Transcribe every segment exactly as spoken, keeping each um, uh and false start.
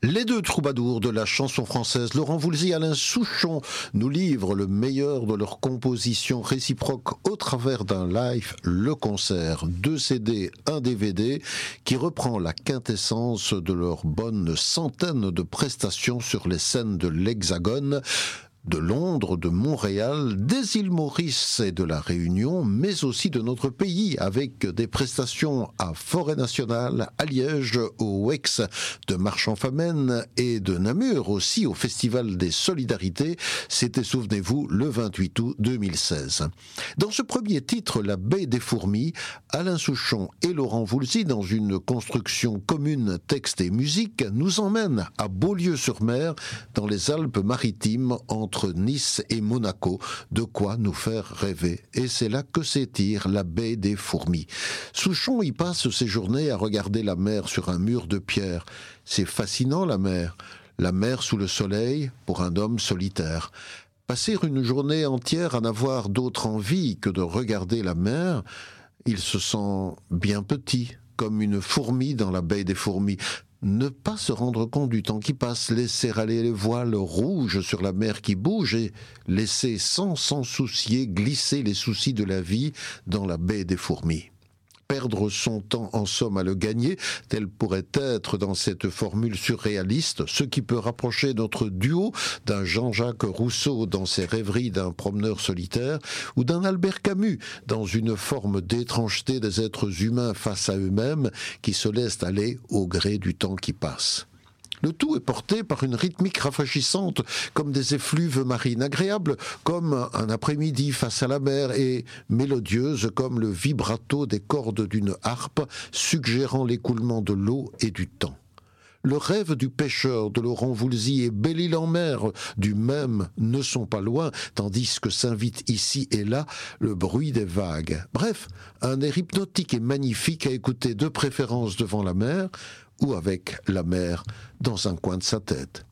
Les deux troubadours de la chanson française, Laurent Voulzy et Alain Souchon, nous livrent le meilleur de leur composition réciproque au travers d'un live, le concert, deux C D, un D V D, qui reprend la quintessence de leur bonne centaine de prestations sur les scènes de l'Hexagone, de Londres, de Montréal, des îles Maurice et de la Réunion, mais aussi de notre pays, avec des prestations à Forêt-Nationale, à Liège, au Wex de Marchand-Famenne et de Namur aussi au Festival des Solidarités. C'était, souvenez-vous, le vingt-huit août deux mille seize. Dans ce premier titre, La Baie des Fourmis, Alain Souchon et Laurent Voulzy, dans une construction commune texte et musique, nous emmènent à Beaulieu-sur-Mer, dans les Alpes-Maritimes, entre entre Nice et Monaco, de quoi nous faire rêver. Et c'est là que s'étire la baie des Fourmis. Souchon y passe ses journées à regarder la mer sur un mur de pierre. C'est fascinant, la mer. La mer sous le soleil pour un homme solitaire. Passer une journée entière à n'avoir d'autre envie que de regarder la mer, il se sent bien petit, comme une fourmi dans la baie des Fourmis. Ne pas se rendre compte du temps qui passe, laisser aller les voiles rouges sur la mer qui bouge et laisser sans s'en soucier glisser les soucis de la vie dans la baie des Fourmis. Perdre son temps en somme à le gagner, tel pourrait être dans cette formule surréaliste ce qui peut rapprocher notre duo d'un Jean-Jacques Rousseau dans ses rêveries d'un promeneur solitaire ou d'un Albert Camus dans une forme d'étrangeté des êtres humains face à eux-mêmes qui se laissent aller au gré du temps qui passe. Le tout est porté par une rythmique rafraîchissante, comme des effluves marines agréables, comme un après-midi face à la mer, et mélodieuse comme le vibrato des cordes d'une harpe, suggérant l'écoulement de l'eau et du temps. Le rêve du pêcheur de Laurent Voulzy et Belle-Île-en-Mer du même ne sont pas loin, tandis que s'invite ici et là le bruit des vagues. Bref, un air hypnotique et magnifique à écouter de préférence devant la mer, ou avec la mer dans un coin de sa tête.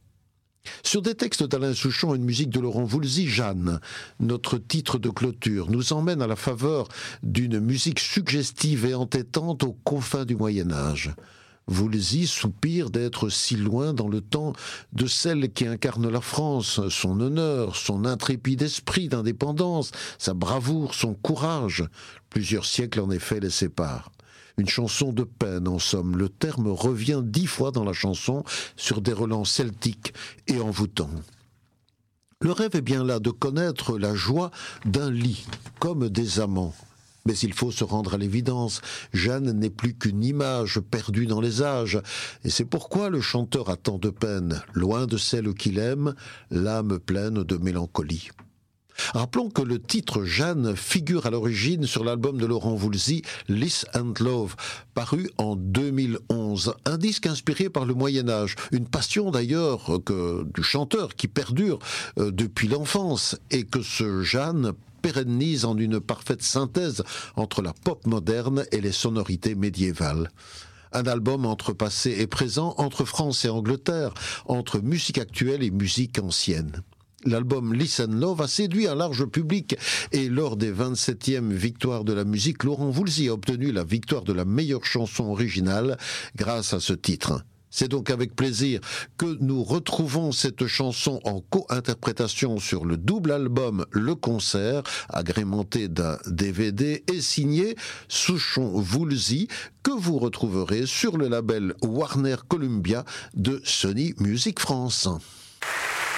Sur des textes d'Alain Souchon et une musique de Laurent Voulzy, Jeanne, notre titre de clôture, nous emmène à la faveur d'une musique suggestive et entêtante aux confins du Moyen-Âge. Voulzy soupire d'être si loin dans le temps de celle qui incarne la France, son honneur, son intrépide esprit d'indépendance, sa bravoure, son courage. Plusieurs siècles en effet les séparent. Une chanson de peine, en somme. Le terme revient dix fois dans la chanson sur des relents celtiques et envoûtants. Le rêve est bien là de connaître la joie d'un lit, comme des amants. Mais il faut se rendre à l'évidence, Jeanne n'est plus qu'une image perdue dans les âges, et c'est pourquoi le chanteur a tant de peine, loin de celle qu'il aime, l'âme pleine de mélancolie. Rappelons que le titre Jeanne figure à l'origine sur l'album de Laurent Voulzy, Lys and Love, paru en deux mille onze. Un disque inspiré par le Moyen-Âge, une passion d'ailleurs que, du chanteur qui perdure euh, depuis l'enfance, et que ce Jeanne pérennise en une parfaite synthèse entre la pop moderne et les sonorités médiévales. Un album entre passé et présent, entre France et Angleterre, entre musique actuelle et musique ancienne. L'album Lys and Love a séduit un large public et lors des vingt-septièmes Victoires de la musique, Laurent Voulzy a obtenu la victoire de la meilleure chanson originale grâce à ce titre. C'est donc avec plaisir que nous retrouvons cette chanson en co-interprétation sur le double album Le Concert, agrémenté d'un D V D et signé Souchon-Voulzy, que vous retrouverez sur le label Warner Columbia de Sony Music France.